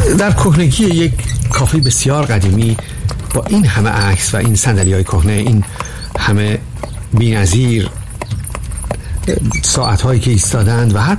در کهنگی یک کافه بسیار قدیمی با این همه عکس و این صندلی‌های کهنه، این همه بی‌نظیر ساعت‌هایی که ایستادند و هر